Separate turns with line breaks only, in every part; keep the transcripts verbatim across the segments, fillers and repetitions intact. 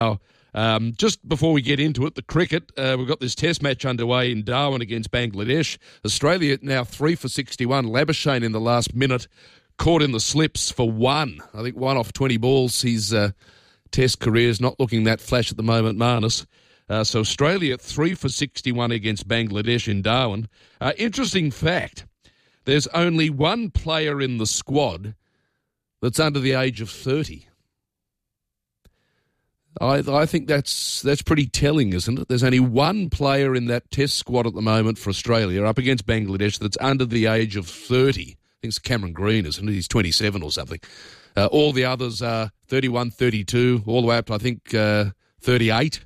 Now, um, just before we get into it, the cricket, uh, we've got this test match underway in Darwin against Bangladesh. Australia now three for sixty-one. Labuschagne in the last minute caught in the slips for one. I think one off twenty balls. His uh, test career is not looking that flash at the moment, Marnus. Uh, so Australia three for sixty-one against Bangladesh in Darwin. Uh, interesting fact, there's only one player in the squad that's under the age of thirty. I, I think that's that's pretty telling, isn't it? There's only one player in that test squad at the moment for Australia up against Bangladesh that's under the age of thirty. I think it's Cameron Green, isn't it? He's twenty-seven or something. Uh, all the others are thirty-one, thirty-two, all the way up to, I think, uh, thirty-eight.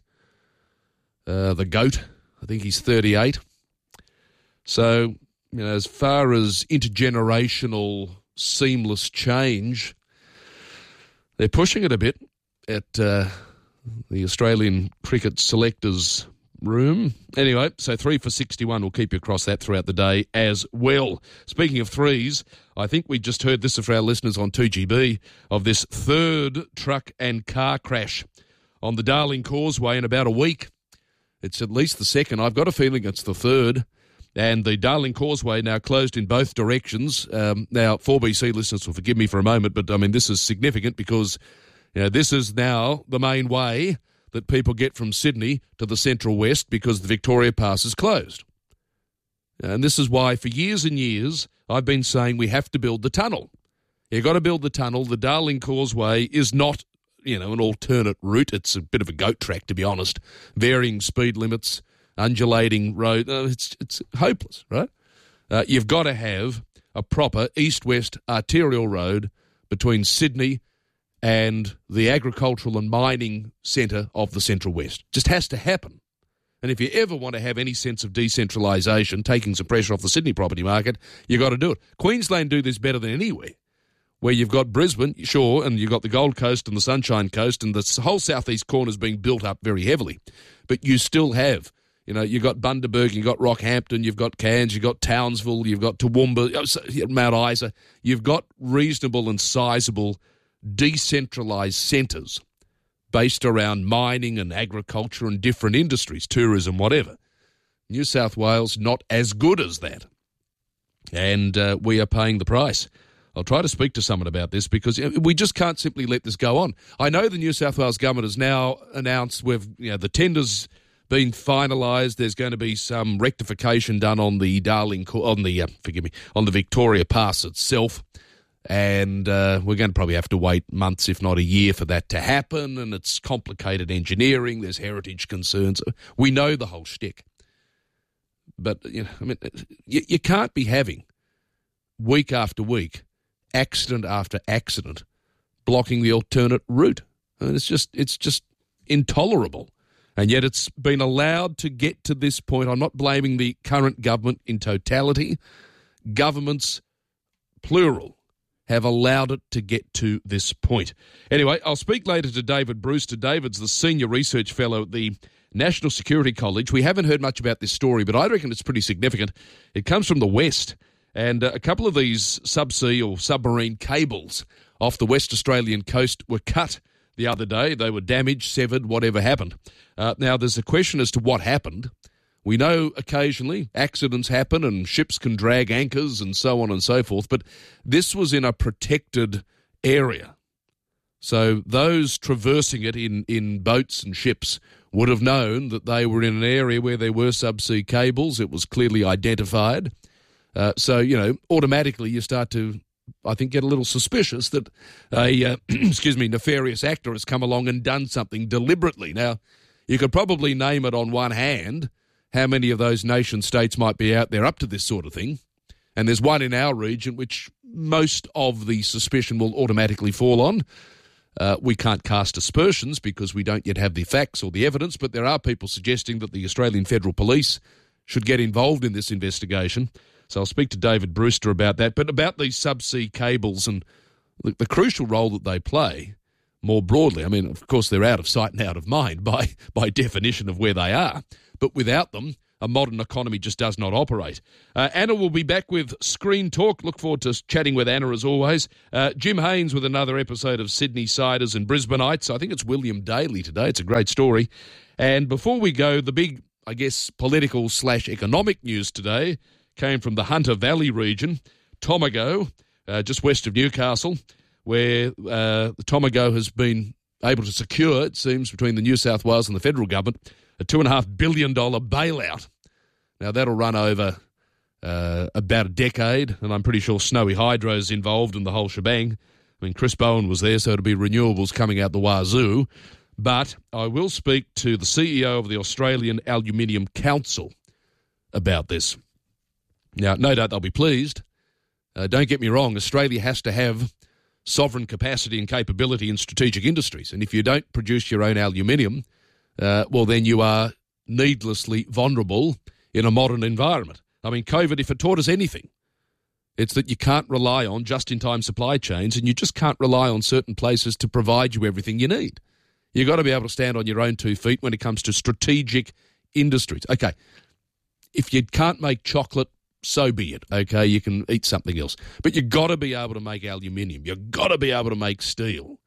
Uh, the GOAT, I think he's thirty-eight. So, you know, as far as intergenerational seamless change, they're pushing it a bit at uh, the Australian cricket selectors room. Anyway, so three for sixty-one. We'll keep you across that throughout the day as well. Speaking of threes, I think we just heard this for our listeners on two G B of this third truck and car crash on the Darling Causeway in about a week. It's at least the second. I've got a feeling it's the third. And the Darling Causeway now closed in both directions. Um, now, four B C listeners will forgive me for a moment, but I mean, this is significant because you know, this is now the main way that people get from Sydney to the Central West because the Victoria Pass is closed. And this is why for years and years I've been saying we have to build the tunnel. You've got to build the tunnel. The Darling Causeway is not, you know, an alternate route. It's a bit of a goat track, to be honest. Varying speed limits, undulating road. Uh, it's, it's hopeless, right? Uh, you've got to have a proper east-west arterial road between Sydney and the agricultural and mining centre of the Central West. Just has to happen. And if you ever want to have any sense of decentralisation, taking some pressure off the Sydney property market, you've got to do it. Queensland do this better than anywhere, where you've got Brisbane, sure, and you've got the Gold Coast and the Sunshine Coast, and the whole southeast corner is being built up very heavily. But you still have, you know, you've got Bundaberg, you've got Rockhampton, you've got Cairns, you've got Townsville, you've got Toowoomba, Mount Isa. You've got reasonable and sizable decentralised centres based around mining and agriculture and different industries, tourism, whatever. New South Wales, not as good as that. And uh, we are paying the price. I'll try to speak to someone about this because we just can't simply let this go on. I know the New South Wales government has now announced we've, you know, the tender's been finalised. There's going to be some rectification done on the Darling, on the uh, forgive me, on the Victoria Pass itself. And uh, we're going to probably have to wait months, if not a year, for that to happen. And it's complicated engineering. There's heritage concerns. We know the whole shtick. But, you know, I mean, you, you can't be having week after week, accident after accident, blocking the alternate route. I mean, it's just, it's just intolerable. And yet it's been allowed to get to this point. I'm not blaming the current government in totality. Governments, plural, have allowed it to get to this point. Anyway, I'll speak later to David Brewster. David's the Senior Research Fellow at the National Security College. We haven't heard much about this story, but I reckon it's pretty significant. It comes from the West, and uh, a couple of these subsea or submarine cables off the West Australian coast were cut the other day. They were damaged, severed, whatever happened. Uh, now, there's a question as to what happened. We know occasionally accidents happen and ships can drag anchors and so on and so forth, but this was in a protected area. So those traversing it in, in boats and ships would have known that they were in an area where there were subsea cables. It was clearly identified. Uh, so, you know, automatically you start to, I think, get a little suspicious that a, uh, excuse me, nefarious actor has come along and done something deliberately. Now, you could probably name it on one hand how many of those nation states might be out there up to this sort of thing. And there's one in our region which most of the suspicion will automatically fall on. Uh, we can't cast aspersions because we don't yet have the facts or the evidence, but there are people suggesting that the Australian Federal Police should get involved in this investigation. So I'll speak to David Brewster about that. But about these subsea cables and the, the crucial role that they play more broadly. I mean, of course, they're out of sight and out of mind by, by definition of where they are. But without them, a modern economy just does not operate. Uh, Anna will be back with Screen Talk. Look forward to chatting with Anna as always. Uh, Jim Haynes with another episode of Sydney Siders and Brisbaneites. I think it's William Daly today. It's a great story. And before we go, the big, I guess, political slash economic news today came from the Hunter Valley region, Tomago, uh, just west of Newcastle, where uh, the Tomago has been able to secure, it seems, between the New South Wales and the federal government, a two point five billion dollars bailout. Now, that'll run over uh, about a decade, and I'm pretty sure Snowy Hydro is involved in the whole shebang. I mean, Chris Bowen was there, so it'll be renewables coming out the wazoo. But I will speak to the C E O of the Australian Aluminium Council about this. Now, no doubt they'll be pleased. Uh, don't get me wrong, Australia has to have sovereign capacity and capability in strategic industries. And if you don't produce your own aluminium, uh, well, then you are needlessly vulnerable in a modern environment. I mean, COVID, if it taught us anything, it's that you can't rely on just-in-time supply chains, and you just can't rely on certain places to provide you everything you need. You've got to be able to stand on your own two feet when it comes to strategic industries. Okay, if you can't make chocolate, so be it, okay? You can eat something else. But you've got to be able to make aluminium. You've got to be able to make steel.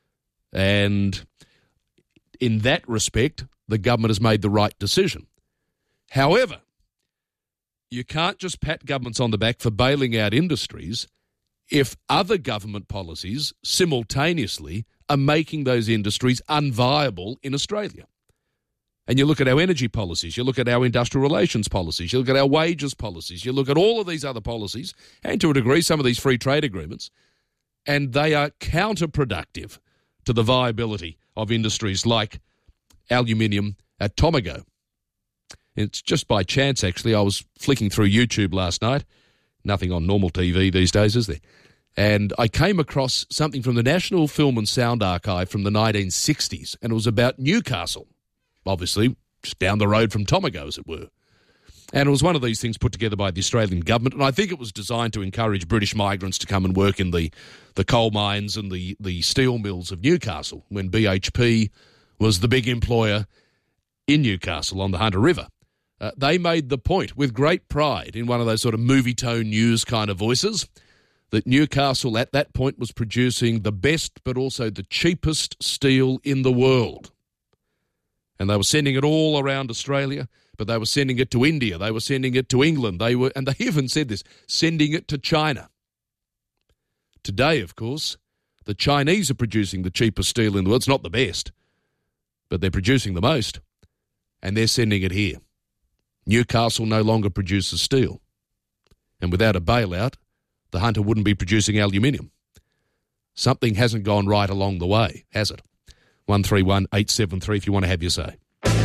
And in that respect, the government has made the right decision. However, you can't just pat governments on the back for bailing out industries if other government policies simultaneously are making those industries unviable in Australia. And you look at our energy policies, you look at our industrial relations policies, you look at our wages policies, you look at all of these other policies, and to a degree some of these free trade agreements, and they are counterproductive to the viability of industries like aluminium at Tomago. It's just by chance, actually. I was flicking through YouTube last night. Nothing on normal T V these days, is there? And I came across something from the National Film and Sound Archive from the nineteen sixties, and it was about Newcastle. Obviously, just down the road from Tomago, as it were. And it was one of these things put together by the Australian government, and I think it was designed to encourage British migrants to come and work in the, the coal mines and the, the steel mills of Newcastle, when B H P was the big employer in Newcastle on the Hunter River. Uh, they made the point, with great pride, in one of those sort of movie tone news kind of voices, that Newcastle at that point was producing the best but also the cheapest steel in the world. And they were sending it all around Australia, but they were sending it to India, they were sending it to England, they were, and they even said this, sending it to China. Today, of course, the Chinese are producing the cheapest steel in the world. It's not the best, but they're producing the most, and they're sending it here. Newcastle no longer produces steel. And without a bailout, the Hunter wouldn't be producing aluminium. Something hasn't gone right along the way, has it? one three one eight seven three if you want to have your say.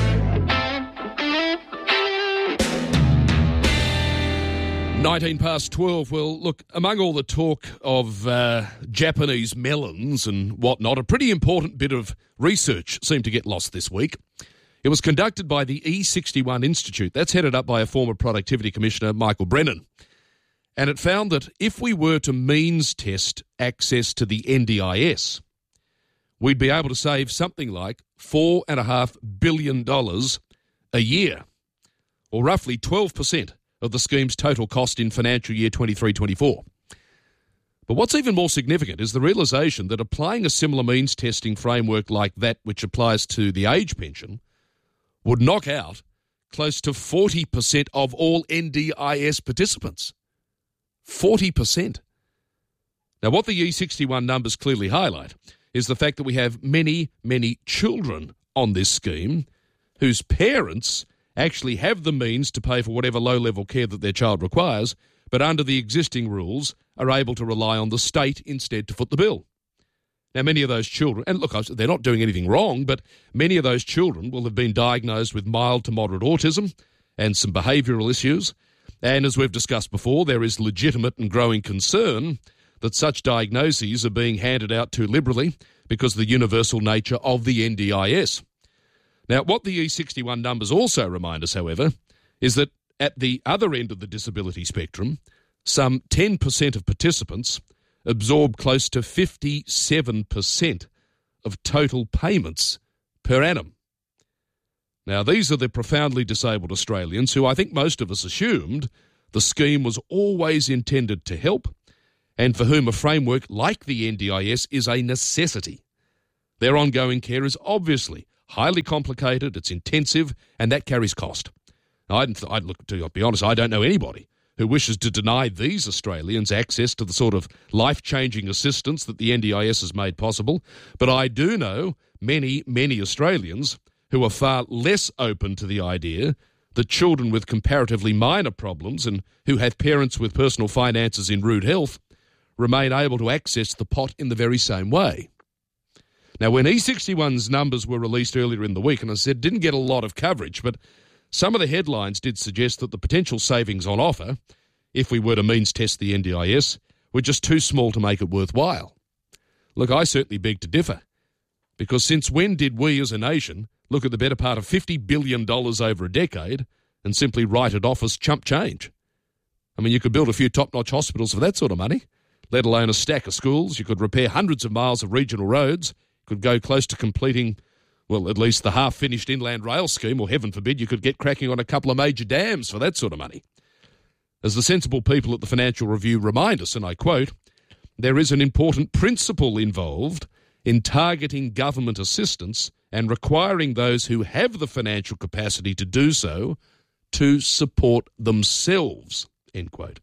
nineteen past twelve. Well, look, among all the talk of uh, Japanese melons and whatnot, a pretty important bit of research seemed to get lost this week. It was conducted by the E sixty-one Institute. That's headed up by a former Productivity Commissioner, Michael Brennan. And it found that if we were to means test access to the N D I S, we'd be able to save something like four point five billion dollars a year, or roughly twelve percent of the scheme's total cost in financial year twenty-three twenty-four. But what's even more significant is the realisation that applying a similar means testing framework like that which applies to the age pension would knock out close to forty percent of all N D I S participants. forty percent. Now, what the E sixty-one numbers clearly highlight is the fact that we have many, many children on this scheme whose parents actually have the means to pay for whatever low-level care that their child requires, but under the existing rules are able to rely on the state instead to foot the bill. Now, many of those children, and look, they're not doing anything wrong, but many of those children will have been diagnosed with mild to moderate autism and some behavioural issues. And as we've discussed before, there is legitimate and growing concern that such diagnoses are being handed out too liberally because of the universal nature of the N D I S. Now, what the E sixty-one numbers also remind us, however, is that at the other end of the disability spectrum, some ten percent of participants absorb close to fifty-seven percent of total payments per annum. Now, these are the profoundly disabled Australians who I think most of us assumed the scheme was always intended to help, and for whom a framework like the N D I S is a necessity. Their ongoing care is obviously highly complicated, it's intensive, and that carries cost. I'd, I'd look to, I'll be honest, I don't know anybody who wishes to deny these Australians access to the sort of life-changing assistance that the N D I S has made possible, but I do know many, many Australians who are far less open to the idea that children with comparatively minor problems and who have parents with personal finances in rude health remain able to access the pot in the very same way. Now, when E sixty-one's numbers were released earlier in the week, and I said didn't get a lot of coverage, but some of the headlines did suggest that the potential savings on offer, if we were to means test the N D I S, were just too small to make it worthwhile. Look, I certainly beg to differ, because since when did we as a nation look at the better part of fifty billion dollars over a decade and simply write it off as chump change? I mean, you could build a few top-notch hospitals for that sort of money, let alone a stack of schools. You could repair hundreds of miles of regional roads, could go close to completing, well, at least the half-finished inland rail scheme, or heaven forbid, you could get cracking on a couple of major dams for that sort of money. As the sensible people at the Financial Review remind us, and I quote, there is an important principle involved in targeting government assistance and requiring those who have the financial capacity to do so to support themselves, end quote.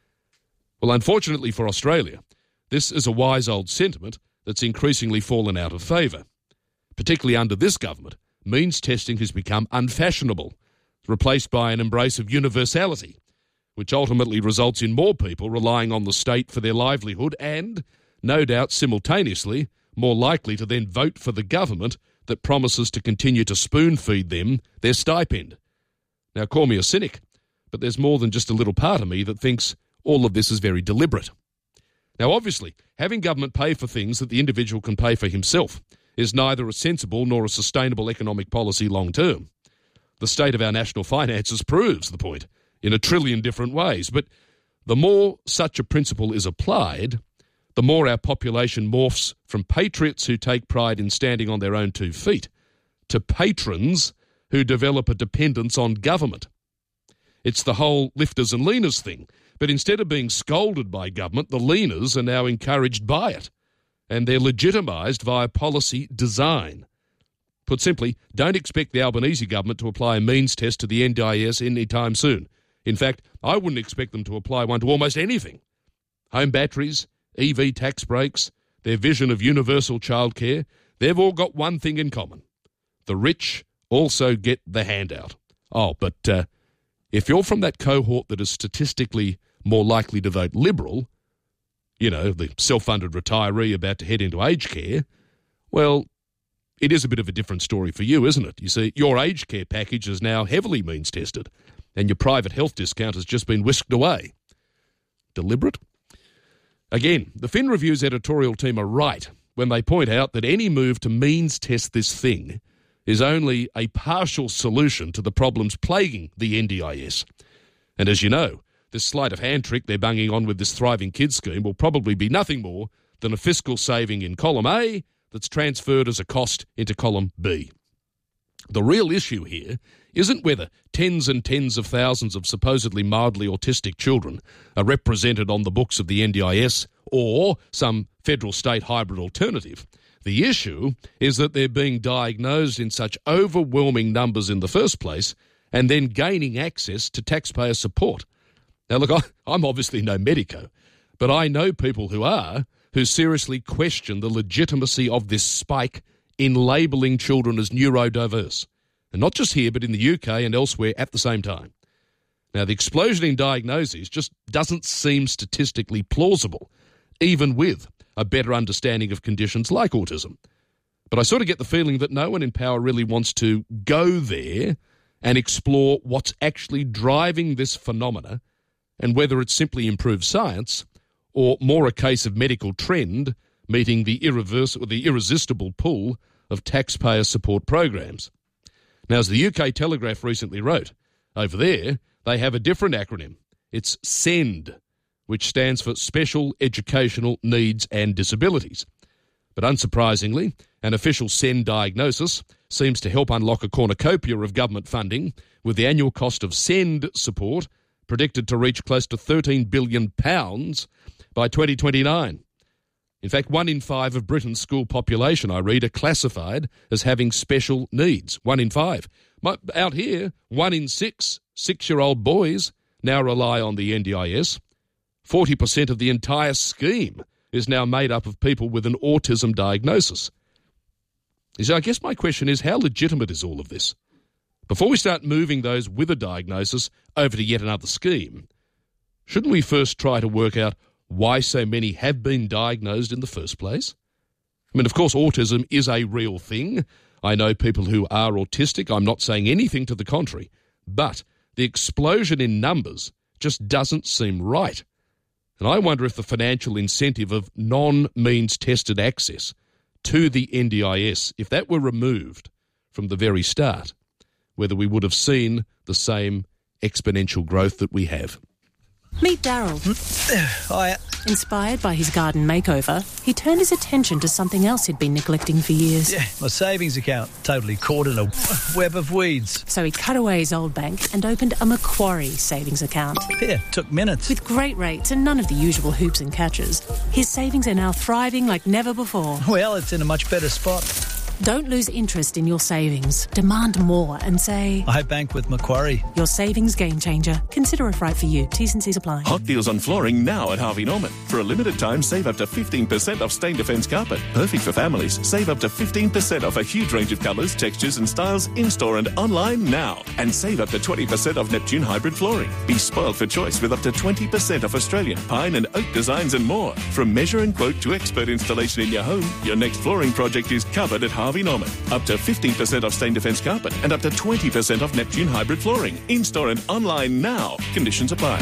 Well, unfortunately for Australia, this is a wise old sentiment that's increasingly fallen out of favour. Particularly under this government, means testing has become unfashionable, replaced by an embrace of universality, which ultimately results in more people relying on the state for their livelihood and, no doubt simultaneously, more likely to then vote for the government that promises to continue to spoon-feed them their stipend. Now, call me a cynic, but there's more than just a little part of me that thinks all of this is very deliberate. Now, obviously, having government pay for things that the individual can pay for himself is neither a sensible nor a sustainable economic policy long-term. The state of our national finances proves the point in a trillion different ways, but the more such a principle is applied, the more our population morphs from patriots who take pride in standing on their own two feet to patrons who develop a dependence on government. It's the whole lifters and leaners thing, but instead of being scolded by government, the leaners are now encouraged by it, and they're legitimised via policy design. Put simply, don't expect the Albanese government to apply a means test to the N D I S anytime soon. In fact, I wouldn't expect them to apply one to almost anything. Home batteries, E V tax breaks, their vision of universal childcare, they've all got one thing in common. The rich also get the handout. Oh, but uh, if you're from that cohort that is statistically more likely to vote Liberal, you know, the self-funded retiree about to head into aged care, well, it is a bit of a different story for you, isn't it? You see, your aged care package is now heavily means-tested, and your private health discount has just been whisked away. Deliberate? Again, the Fin Review's editorial team are right when they point out that any move to means-test this thing is only a partial solution to the problems plaguing the N D I S. And as you know, this sleight of hand trick they're bunging on with this Thriving Kids scheme will probably be nothing more than a fiscal saving in column A that's transferred as a cost into column B. The real issue here isn't whether tens and tens of thousands of supposedly mildly autistic children are represented on the books of the N D I S or some federal-state hybrid alternative. The issue is that they're being diagnosed in such overwhelming numbers in the first place and then gaining access to taxpayer support. Now, look, I, I'm obviously no medico, but I know people who are, who seriously question the legitimacy of this spike in labelling children as neurodiverse. And not just here, but in the U K and elsewhere at the same time. Now, the explosion in diagnoses just doesn't seem statistically plausible, even with a better understanding of conditions like autism. But I sort of get the feeling that no one in power really wants to go there and explore what's actually driving this phenomena and whether it's simply improved science or more a case of medical trend meeting the irreversible, the irresistible pull of taxpayer support programs. Now, as the U K Telegraph recently wrote, over there they have a different acronym. It's SEND, which stands for Special Educational Needs and Disabilities. But unsurprisingly, an official SEND diagnosis seems to help unlock a cornucopia of government funding, with the annual cost of SEND support predicted to reach close to thirteen billion pounds by twenty twenty-nine. In fact, one in five of Britain's school population, I read, are classified as having special needs. One in five. Out here, one in six six-year-old boys now rely on the N D I S. forty percent of the entire scheme is now made up of people with an autism diagnosis. So I guess my question is, how legitimate is all of this? Before we start moving those with a diagnosis over to yet another scheme, shouldn't we first try to work out why so many have been diagnosed in the first place? I mean, of course, autism is a real thing. I know people who are autistic. I'm not saying anything to the contrary. But the explosion in numbers just doesn't seem right. And I wonder if the financial incentive of non-means tested access to the N D I S, if that were removed from the very start, whether we would have seen the same exponential growth that we have.
Meet Daryl.
Hi.
Inspired by his garden makeover, he turned his attention to something else he'd been neglecting for years.
Yeah, my savings account, totally caught in a web of weeds.
So he cut away his old bank and opened a Macquarie savings account.
Yeah, took minutes.
With great rates and none of the usual hoops and catches, his savings are now thriving like never before.
Well, it's in a much better spot.
Don't lose interest in your savings. Demand more and say,
I bank with Macquarie.
Your savings game changer. Consider if right for you. T's and C's apply.
Hot deals on flooring now at Harvey Norman. For a limited time, save up to fifteen percent off Stain Defence carpet. Perfect for families. Save up to fifteen percent off a huge range of colours, textures and styles in-store and online now. And save up to twenty percent off Neptune hybrid flooring. Be spoiled for choice with up to twenty percent off Australian pine and oak designs and more. From measure and quote to expert installation in your home, your next flooring project is covered at Harvey Norman. Up to fifteen percent off Stain Defence carpet and up to twenty percent off Neptune hybrid flooring. In-store and online now. Conditions apply.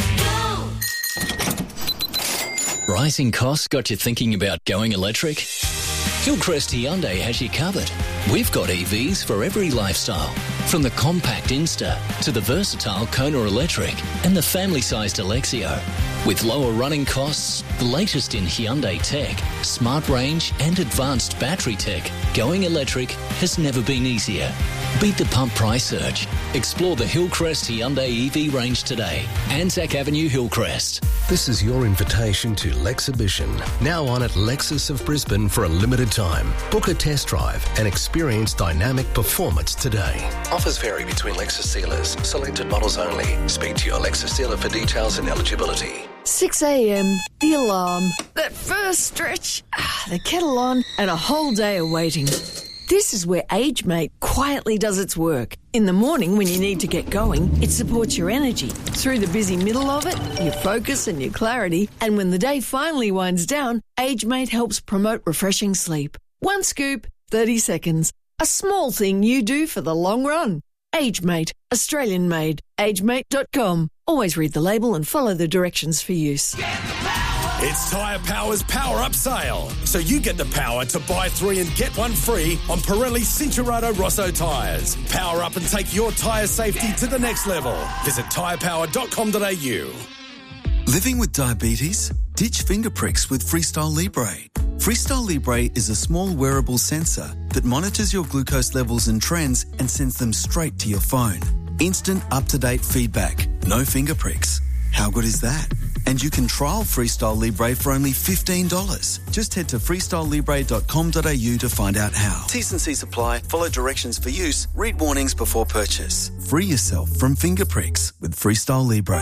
Rising costs got you thinking about going electric? Hillcrest Hyundai has you covered. We've got E Vs for every lifestyle, from the compact Insta to the versatile Kona Electric and the family-sized Alexio. With lower running costs, the latest in Hyundai tech, smart range and advanced battery tech, going electric has never been easier. Beat the pump price surge. Explore the Hillcrest Hyundai E V range today. Anzac Avenue, Hillcrest.
This is your invitation to Lexhibition, now on at Lexus of Brisbane for a limited time. Book a test drive and experience dynamic performance today. Offers vary between Lexus dealers. Selected models only. Speak to your Lexus dealer for details and eligibility.
six a.m, the alarm, that first stretch, ah, the kettle on, and a whole day of waiting. This is where AgeMate quietly does its work. In the morning when you need to get going, it supports your energy. Through the busy middle of it, your focus and your clarity. And when the day finally winds down, AgeMate helps promote refreshing sleep. One scoop, thirty seconds. A small thing you do for the long run. AgeMate, Australian made. agemate dot com. Always read the label and follow the directions for use.
It's Tyre Power's Power Up Sale. So you get the power to buy three and get one free on Pirelli Cincherato Rosso tyres. Power up and take your tyre safety to the next level. Visit tyre power dot com dot a u.
Living with diabetes? Ditch finger pricks with Freestyle Libre. Freestyle Libre is a small wearable sensor that monitors your glucose levels and trends and sends them straight to your phone. Instant up-to-date feedback. No finger pricks. How good is that? And you can trial Freestyle Libre for only fifteen dollars. Just head to freestyle libre dot com dot a u to find out how. T's and C's apply. Follow directions for use. Read warnings before purchase. Free yourself from finger pricks with Freestyle Libre.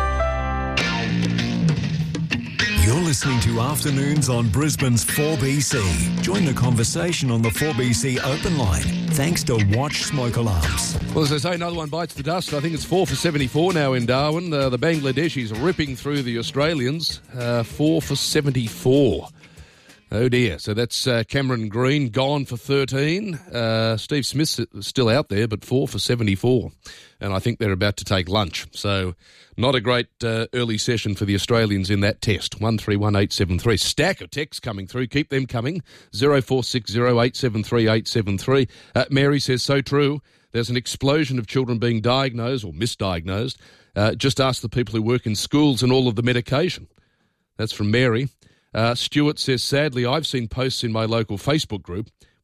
You're listening to Afternoons on Brisbane's four B C. Join the conversation on the four B C open line, thanks to Watch Smoke Alarms.
Well, as I say, another one bites the dust. I think it's four for seventy-four now in Darwin. Uh, the Bangladeshis ripping through the Australians. Uh, four for seventy-four. Oh, dear. So that's uh, Cameron Green gone for thirteen. Uh, Steve Smith's still out there, but four for seventy-four. And I think they're about to take lunch. So not a great uh, early session for the Australians in that test. one three one eight seven three. Stack of texts coming through. Keep them coming. zero four six zero eight seven three eight seven three. Uh, Mary says, so true. There's an explosion of children being diagnosed or misdiagnosed. Uh, just ask the people who work in schools and all of the medication. That's from Mary. Uh, Stuart says, sadly, I've seen posts in my local Facebook group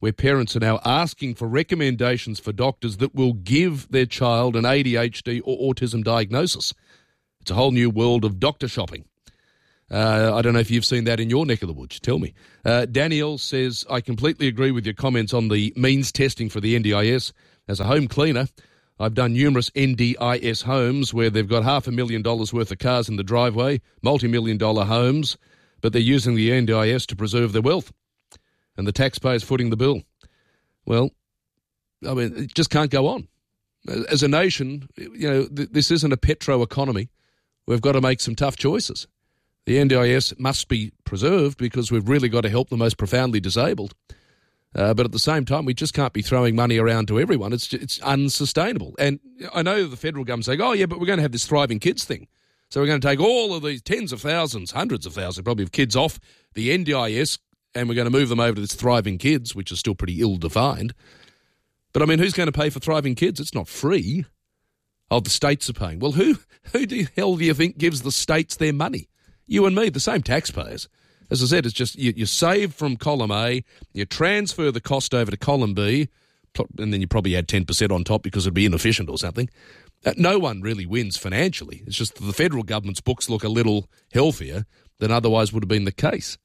where parents are now asking for recommendations for doctors that will give their child an A D H D or autism diagnosis. It's a whole new world of doctor shopping. Uh, I don't know if you've seen that in your neck of the woods. Tell me. Uh, Danielle says, I completely agree with your comments on the means testing for the N D I S. As a home cleaner, I've done numerous N D I S homes where they've got half a million dollars worth of cars in the driveway, multi-million dollar homes, but they're using the N D I S to preserve their wealth. And the taxpayer's footing the bill. Well, I mean, it just can't go on. As a nation, you know, th- this isn't a petro economy. We've got to make some tough choices. The N D I S must be preserved because we've really got to help the most profoundly disabled. Uh, but at the same time, we just can't be throwing money around to everyone. It's it's unsustainable. And I know the federal government's saying, oh, yeah, but we're going to have this Thriving Kids thing. So we're going to take all of these tens of thousands, hundreds of thousands probably of kids off the N D I S and we're going to move them over to this Thriving Kids, which is still pretty ill-defined. But, I mean, who's going to pay for Thriving Kids? It's not free. Oh, the states are paying. Well, who, who the hell do you think gives the states their money? You and me, the same taxpayers. As I said, it's just you, you save from column A, you transfer the cost over to column B, and then you probably add ten percent on top because it'd be inefficient or something. Uh, no one really wins financially. It's just the federal government's books look a little healthier than otherwise would have been the case.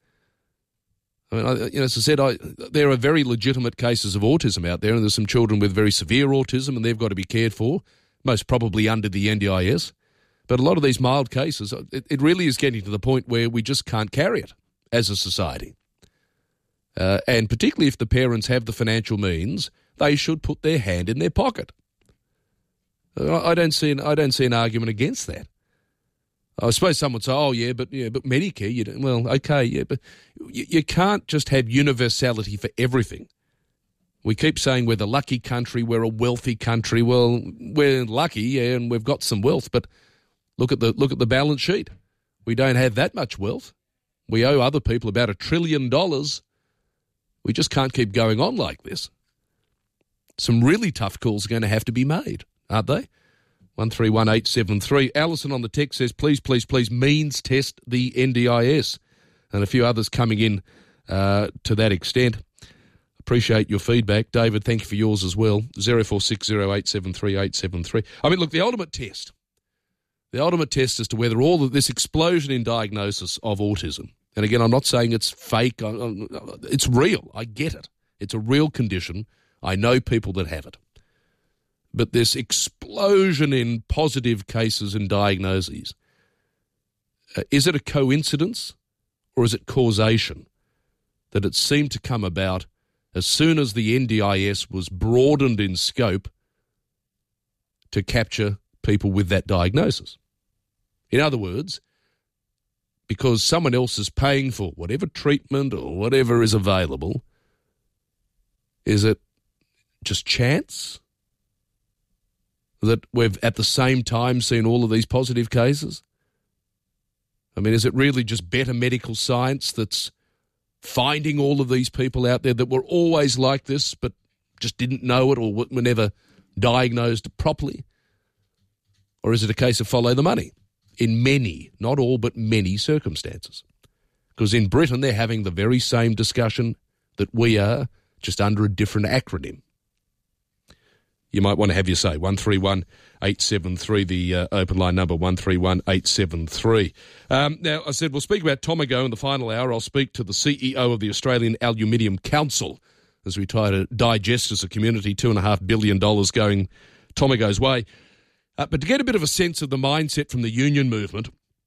I mean, I, you know, as I said, I, there are very legitimate cases of autism out there, and there's some children with very severe autism, and they've got to be cared for, most probably under the N D I S. But a lot of these mild cases, it, it really is getting to the point where we just can't carry it as a society. Uh, and particularly if the parents have the financial means, they should put their hand in their pocket. I don't see an, I don't see an argument against that. I suppose some would say, oh, yeah, but yeah, but Medicare, you don't, well, okay, yeah, but you, you can't just have universality for everything. We keep saying we're the lucky country, we're a wealthy country. Well, we're lucky, yeah, and we've got some wealth, but look at the look at the balance sheet. We don't have that much wealth. We owe other people about a trillion dollars. We just can't keep going on like this. Some really tough calls are going to have to be made, aren't they? one three one eight seven three. Alison on the text says, please, please, please, means test the N D I S. And a few others coming in uh, to that extent. Appreciate your feedback. David, thank you for yours as well. zero four six zero eight seven three eight seven three. I mean, look, the ultimate test, the ultimate test as to whether all of this explosion in diagnosis of autism, and again, I'm not saying it's fake, it's real, I get it. It's a real condition. I know people that have it. But this explosion in positive cases and diagnoses, uh, is it a coincidence or is it causation that it seemed to come about as soon as the N D I S was broadened in scope to capture people with that diagnosis? In other words, because someone else is paying for whatever treatment or whatever is available, is it just chance that we've at the same time seen all of these positive cases? I mean, is it really just better medical science that's finding all of these people out there that were always like this but just didn't know it or were never diagnosed properly? Or is it a case of follow the money in many, not all, but many circumstances? Because in Britain, they're having the very same discussion that we are, just under a different acronym. You might want to have your say. one three one eight seven three, the uh, open line number, one three one eight seven three. Um, now, I said we'll speak about Tomago in the final hour. I'll speak to the C E O of the Australian Aluminium Council as we try to digest as a community two point five billion dollars going Tomago's way. Uh, but to get a bit of a sense of the mindset from the union movement,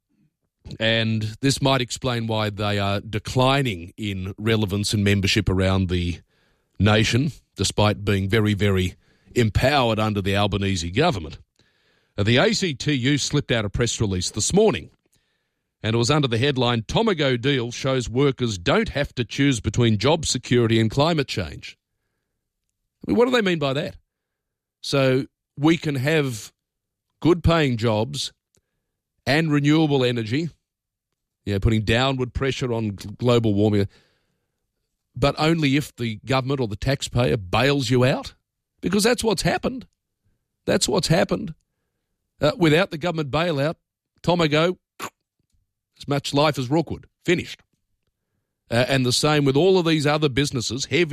and this might explain why they are declining in relevance and membership around the nation, despite being very, very empowered under the Albanese government. The A C T U slipped out a press release this morning, and it was under the headline, Tomago deal shows workers don't have to choose between job security and climate change. I mean, what do they mean by that? So we can have good-paying jobs and renewable energy, you know, putting downward pressure on global warming, but only if the government or the taxpayer bails you out? Because that's what's happened. That's what's happened. Uh, without the government bailout, Tomago, as much life as Rookwood, finished. Uh, and the same with all of these other businesses, heavy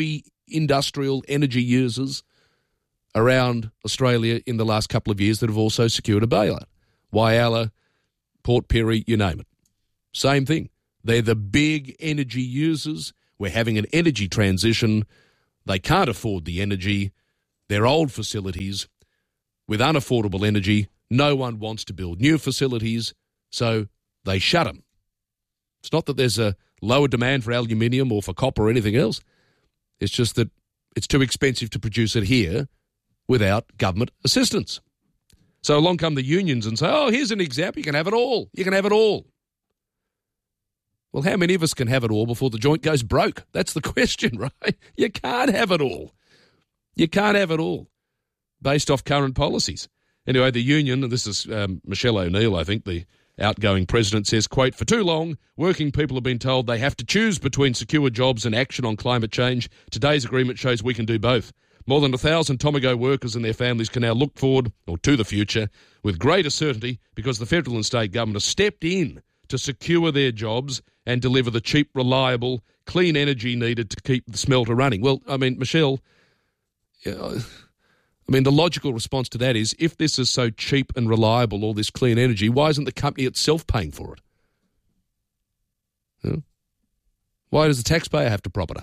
industrial energy users around Australia in the last couple of years that have also secured a bailout. Whyalla, Port Pirie, you name it. Same thing. They're the big energy users. We're having an energy transition. They can't afford the energy. They're old facilities with unaffordable energy. No one wants to build new facilities, so they shut them. It's not that there's a lower demand for aluminium or for copper or anything else. It's just that it's too expensive to produce it here without government assistance. So along come the unions and say, oh, here's an example. You can have it all. You can have it all. Well, how many of us can have it all before the joint goes broke? That's the question, right? You can't have it all. You can't have it all based off current policies. Anyway, the union, and this is um, Michelle O'Neill, I think, the outgoing president, says, quote, for too long, working people have been told they have to choose between secure jobs and action on climate change. Today's agreement shows we can do both. More than a thousand Tomago workers and their families can now look forward, or to the future, with greater certainty because the federal and state government have stepped in to secure their jobs and deliver the cheap, reliable, clean energy needed to keep the smelter running. Well, I mean, Michelle, you know, I mean, the logical response to that is, if this is so cheap and reliable, all this clean energy, why isn't the company itself paying for it? You know? Why does the taxpayer have to prop it up?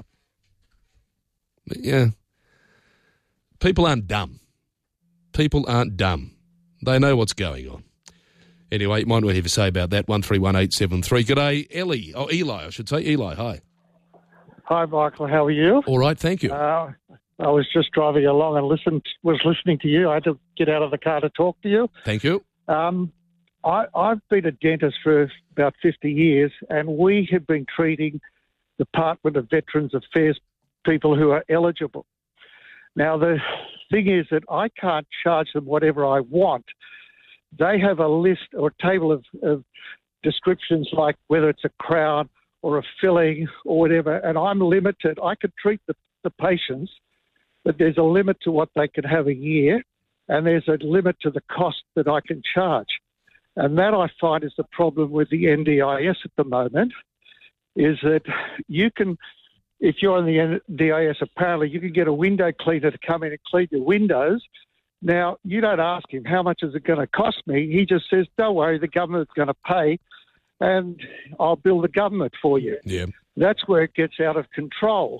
Yeah. People aren't dumb. People aren't dumb. They know what's going on. Anyway, you might want to have a say about that, one three one eight seven three. G'day, Ellie. Oh, Eli, I should say. Eli, hi.
Hi, Michael. How are you?
All right, thank you.
Uh, I was just driving along and listened, was listening to you. I had to get out of the car to talk to you.
Thank you.
Um, I, I've been a dentist for about fifty years, and we have been treating Department of Veterans Affairs people who are eligible. Now, the thing is that I can't charge them whatever I want. They have a list or a table of, of descriptions like whether it's a crown or a filling or whatever, and I'm limited. I could treat the, the patients, but there's a limit to what they can have a year, and there's a limit to the cost that I can charge. And that I find is the problem with the N D I S at the moment, is that you can, if you're on the N D I S, apparently you can get a window cleaner to come in and clean your windows. Now, you don't ask him, how much is it going to cost me? He just says, don't worry, the government's going to pay, and I'll bill the government for you.
Yeah.
That's where it gets out of control.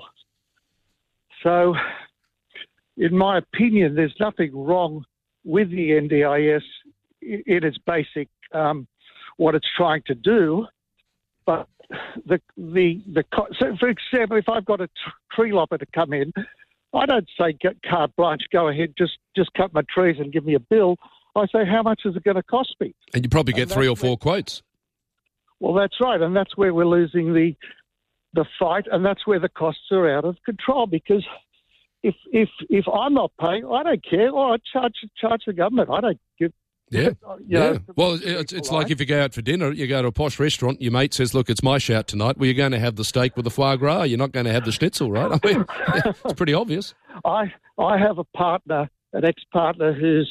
So, in my opinion, there's nothing wrong with the N D I S in its basic, um, what it's trying to do, but the the the so for example, if I've got a tree lopper to come in, I don't say get carte blanche, go ahead, just just cut my trees and give me a bill. I say, how much is it going to cost me?
And you probably get
and
three or four quotes.
Well, that's right, and that's where we're losing the the fight, and that's where the costs are out of control. Because if if if I'm not paying, I don't care. Oh, I charge charge the government. I don't give.
Yeah,
you
yeah.
know,
Well, it's, it's like if you go out for dinner, you go to a posh restaurant, your mate says, look, it's my shout tonight. Well, you're going to have the steak with the foie gras. You're not going to have the schnitzel, right? I mean, it's pretty obvious.
I I have a partner, an ex-partner who's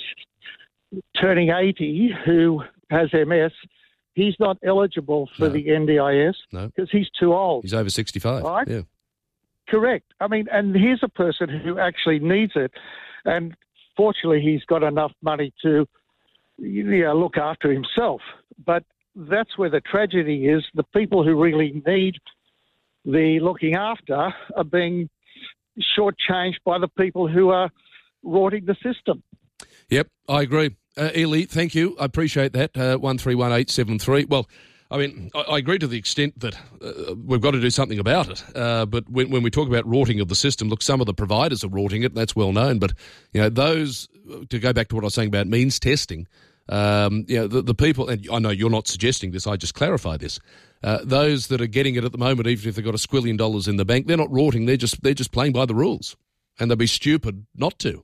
turning eighty, who has M S. He's not eligible for
No.
the N D I S
No.
because he's too old.
He's over sixty-five.
Right?
Yeah.
Correct. I mean, and here's a person who actually needs it, and fortunately he's got enough money to, you know, look after himself. But that's where the tragedy is. The people who really need the looking after are being shortchanged by the people who are rorting the system.
Yep, I agree. Uh, Ely, thank you. I appreciate that. Uh, one three one eight seven three. Well, I mean, I, I agree to the extent that uh, we've got to do something about it. Uh, but when, when we talk about rorting of the system, look, some of the providers are rorting it. That's well known. But, you know, those, to go back to what I was saying about means testing, um, you know, the, the people, and I know you're not suggesting this, I just clarify this, uh, those that are getting it at the moment, even if they've got a squillion dollars in the bank, they're not rorting, they're just, they're just playing by the rules. And they'd be stupid not to.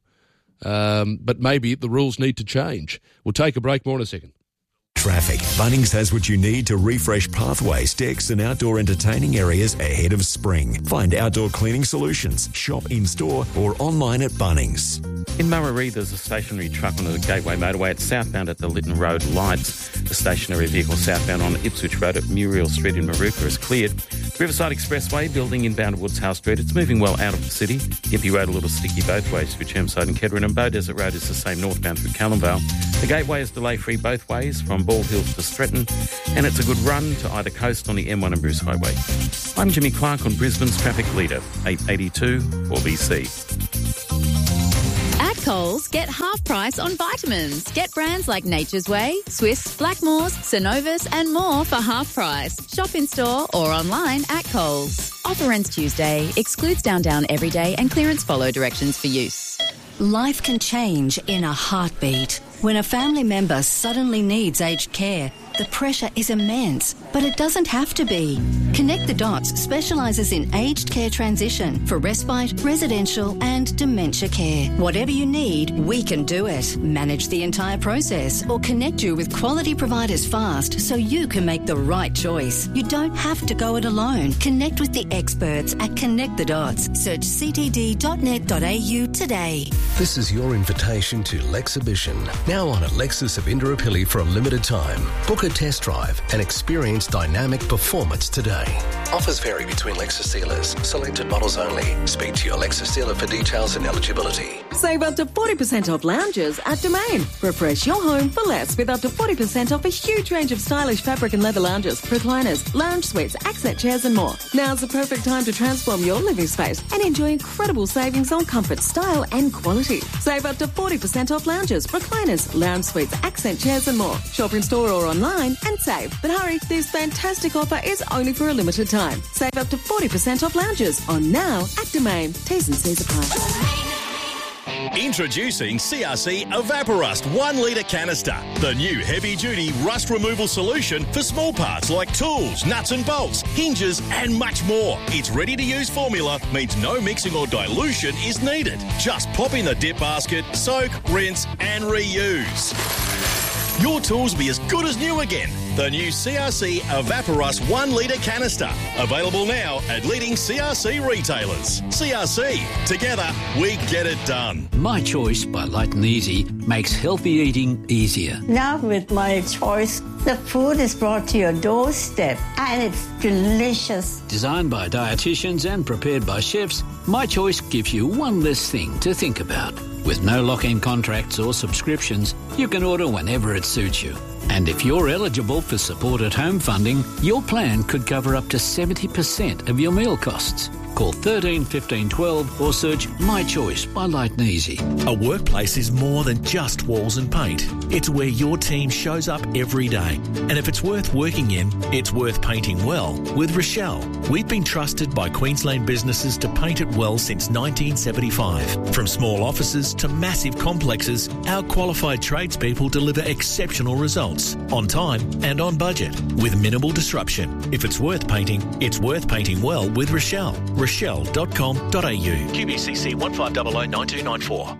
Um, but maybe the rules need to change. We'll take a break. More in a second.
Traffic. Bunnings has what you need to refresh pathways, decks and outdoor entertaining areas ahead of spring. Find outdoor cleaning solutions. Shop in-store or online at Bunnings.
In Murray, there's a stationary truck on the Gateway Motorway. It's southbound at the Lytton Road lights. The stationary vehicle southbound on Ipswich Road at Muriel Street in Maruka is cleared. Riverside Expressway building inbound Woods House Street. It's moving well out of the city. Gympie Road a little sticky both ways through Chermside and Kedron, and Bow Desert Road is the same northbound through Callanvale. The Gateway is delay-free both ways from Bald Hills to Stretton, and it's a good run to either coast on the M one and Bruce Highway. I'm Jimmy Clark on Brisbane's traffic leader, eight eighty-two four B C.
At Coles, get half price on vitamins. Get brands like Nature's Way, Swiss, Blackmores, Synovus and more for half price. Shop in store or online at Coles. Offer ends Tuesday. Excludes Down Down every day and clearance follow directions for use.
Life can change in a heartbeat. When a family member suddenly needs aged care, the pressure is immense, but it doesn't have to be. Connect the Dots specialises in aged care transition for respite, residential and dementia care. Whatever you need, we can do it. Manage the entire process or connect you with quality providers fast so you can make the right choice. You don't have to go it alone. Connect with the experts at Connect the Dots. Search c t d dot net dot a u today.
This is your invitation to Lexhibition, now on at Lexus of Indooroopilly for a limited time. Book a test drive and experience dynamic performance today. Offers vary between Lexus dealers. Selected models only. Speak to your Lexus dealer for details and eligibility.
Save up to forty percent off lounges at Domain. Refresh your home for less with up to forty percent off a huge range of stylish fabric and leather lounges, recliners, lounge suites, accent chairs and more. Now's the perfect time to transform your living space and enjoy incredible savings on comfort, style and quality. Save up to forty percent off lounges, recliners, lounge suites, accent chairs and more. Shop in store or online and save. But hurry, this fantastic offer is only for a limited time. Save up to forty percent off lounges on now at Domain. T's and C's apply.
Introducing C R C Evaporust one litre canister, the new heavy-duty rust removal solution for small parts like tools, nuts and bolts, hinges and much more. Its ready-to-use formula means no mixing or dilution is needed. Just pop in the dip basket, soak, rinse and reuse. Your tools will be as good as new again. The new C R C Evaporust one litre canister. Available now at leading C R C retailers. C R C. Together, we get it done.
My Choice by Light and Easy makes healthy eating easier.
Now with My Choice, the food is brought to your doorstep and it's delicious.
Designed by dietitians and prepared by chefs, My Choice gives you one less thing to think about. With no lock-in contracts or subscriptions, you can order whenever it suits you. And if you're eligible for supported home funding, your plan could cover up to seventy percent of your meal costs. Call thirteen fifteen twelve or search My Choice by Light and Easy.
A workplace is more than just walls and paint. It's where your team shows up every day. And if it's worth working in, it's worth painting well with Rochelle. We've been trusted by Queensland businesses to paint it well since nineteen seventy-five. From small offices to massive complexes, our qualified tradespeople deliver exceptional results on time and on budget with minimal disruption. If it's worth painting, it's worth painting well with Rochelle. rochelle dot com dot a u. Q B C C one five zero zero nine two nine four.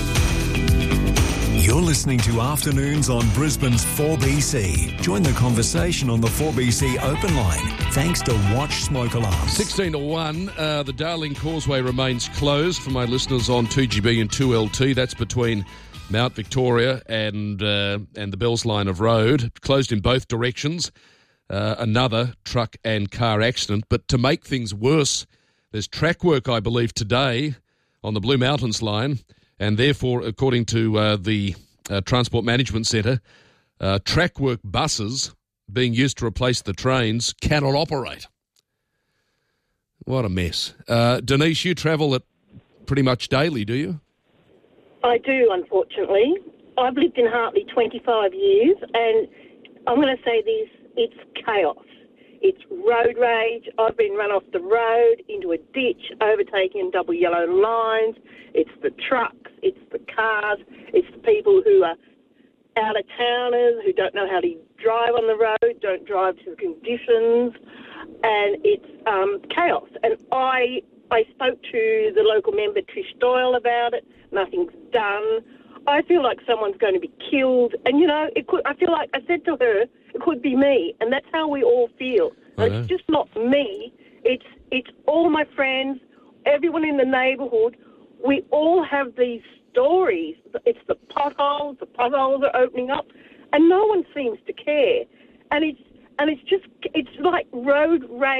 You're listening to Afternoons on Brisbane's four B C. Join the conversation on the four B C open line. Thanks to Watch Smoke Alarms.
sixteen to one, uh, the Darling Causeway remains closed for my listeners on two G B and two L T. That's between Mount Victoria and uh, and the Bells Line of Road. Closed in both directions. Uh, another truck and car accident. But to make things worse, there's track work, I believe, today on the Blue Mountains line, and therefore, according to uh, the uh, Transport Management Centre, uh, track work buses being used to replace the trains cannot operate. What a mess. Uh, Denise, you travel it pretty much daily, do you?
I do, unfortunately. I've lived in Hartley twenty-five years, and I'm going to say this, it's chaos. It's road rage. I've been run off the road into a ditch, overtaking double yellow lines. It's the trucks, it's the cars, it's the people who are out-of-towners, who don't know how to drive on the road, don't drive to the conditions, and it's um, chaos. And I I spoke to the local member, Trish Doyle, about it. Nothing's done. I feel like someone's going to be killed. And, you know, it could. I feel like I said to her, it could be me. And that's how we all feel. And it's just not me. It's it's all my friends, everyone in the neighbourhood. We all have these stories. It's the potholes. The potholes are opening up. And no one seems to care. And it's and it's just, it's like road rage